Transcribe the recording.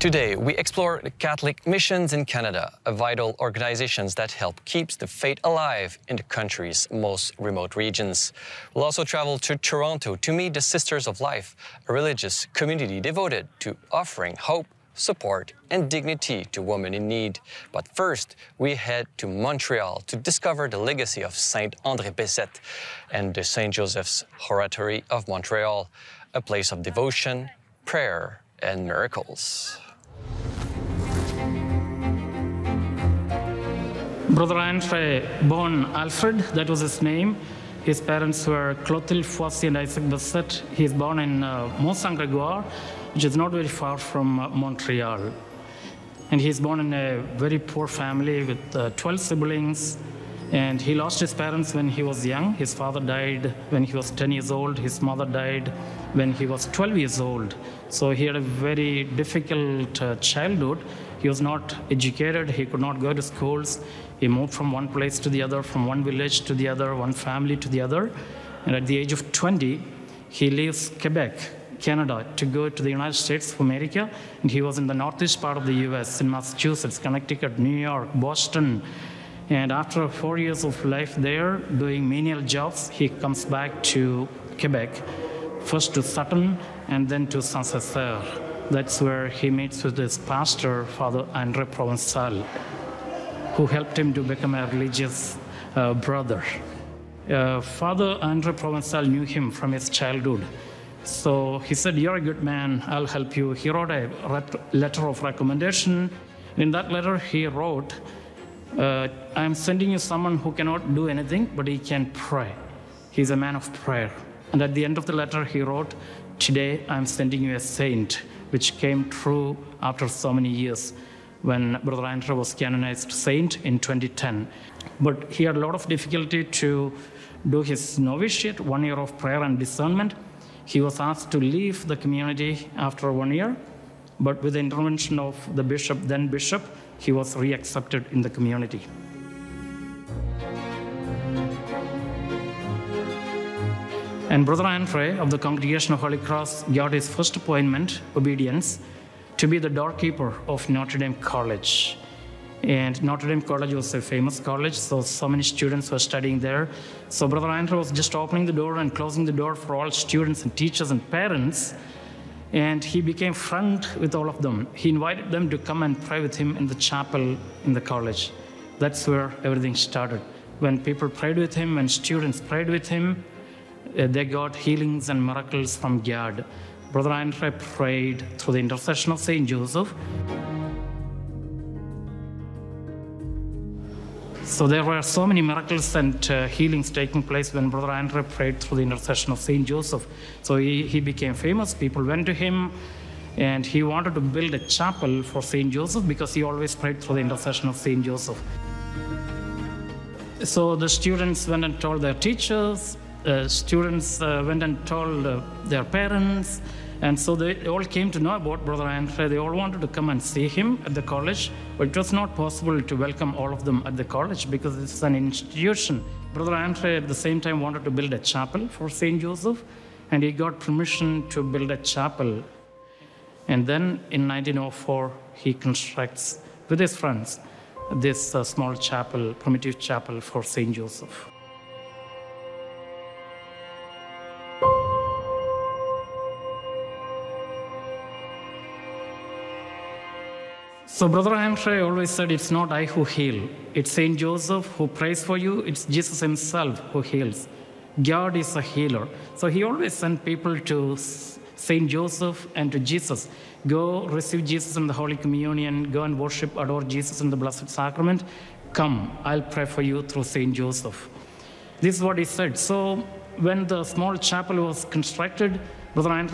Today, we explore the Catholic Missions in Canada, a vital organization that help keeps the faith alive in the country's most remote regions. We'll also travel to Toronto to meet the Sisters of Life, a religious community devoted to offering hope, support, and dignity to women in need. But first, we head to Montreal to discover the legacy of Saint André Bessette and the Saint Joseph's Oratory of Montreal, a place of devotion, prayer, and miracles. Brother Andre, born Alfred, that was his name. His parents were Clotilde Foissy and Isaac Bessette. He is born in Mont-Saint-Grégoire, which is not very far from Montreal. And he is born in a very poor family with 12 siblings. And he lost his parents when he was young. His father died when he was 10 years old. His mother died when he was 12 years old. So he had a very difficult childhood. He was not educated. He could not go to schools. He moved from one place to the other, from one village to the other, one family to the other. And at the age of 20, he leaves Quebec, Canada, to go to the United States of America. And he was in the northeast part of the US, in Massachusetts, Connecticut, New York, Boston. And after 4 years of life there, doing menial jobs, he comes back to Quebec, first to Sutton and then to Saint-Césaire. That's where he meets with his pastor, Father André Provençal, who helped him to become a religious brother. Father André Provençal knew him from his childhood. So he said, "You're a good man, I'll help you." He wrote a letter of recommendation. In that letter, he wrote, "I'm sending you someone who cannot do anything, but he can pray. He's a man of prayer." And at the end of the letter, he wrote, "Today, I'm sending you a saint," which came true after so many years when Brother Andre was canonized saint in 2010. But he had a lot of difficulty to do his novitiate, 1 year of prayer and discernment. He was asked to leave the community after 1 year, but with the intervention of the then bishop, he was reaccepted in the community. And Brother Andre of the Congregation of Holy Cross got his first appointment, obedience, to be the doorkeeper of Notre Dame College. And Notre Dame College was a famous college, so many students were studying there. So Brother Andre was just opening the door and closing the door for all students and teachers and parents. And he became friend with all of them. He invited them to come and pray with him in the chapel in the college. That's where everything started. When people prayed with him, when students prayed with him, they got healings and miracles from God. Brother Andre prayed through the intercession of Saint Joseph. So there were so many miracles and healings taking place when Brother Andre prayed through the intercession of Saint Joseph. So he became famous. People went to him, and he wanted to build a chapel for Saint Joseph because he always prayed through the intercession of Saint Joseph. So the students went and told their teachers, students went and told their parents, and so they all came to know about Brother Andre. They all wanted to come and see him at the college, but it was not possible to welcome all of them at the college because it's an institution. Brother Andre at the same time wanted to build a chapel for Saint Joseph, and he got permission to build a chapel. And then in 1904, he constructs, with his friends, this small chapel, primitive chapel for Saint Joseph. So Brother Andre always said, it's not I who heal. It's Saint Joseph who prays for you. It's Jesus himself who heals. God is a healer. So he always sent people to Saint Joseph and to Jesus. Go receive Jesus in the Holy Communion. Go and worship, adore Jesus in the Blessed Sacrament. Come, I'll pray for you through Saint Joseph. This is what he said. So when the small chapel was constructed, Brother Andre